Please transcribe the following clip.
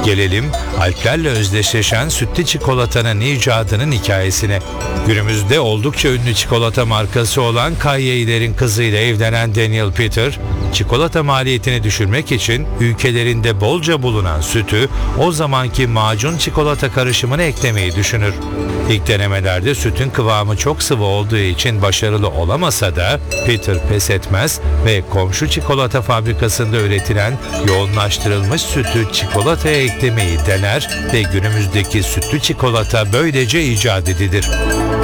Gelelim Alplerle özdeşleşen sütlü çikolatanın icadının hikayesine. Günümüzde oldukça ünlü çikolata markası olan Kayyei'lerin kızıyla evlenen Daniel Peter, çikolata maliyetini düşürmek için ülkelerinde bolca bulunan sütü o zamanki macun çikolata karışımına eklemeyi düşünür. İlk denemelerde sütün kıvamı çok sıvı olduğu için başarılı olamasa da Peter pes etmez ve komşu çikolata fabrikasında üretilen yoğunlaştırılmış sütü çikolataya eklemeyi dener ve günümüzdeki sütlü çikolata böylece icat edilir.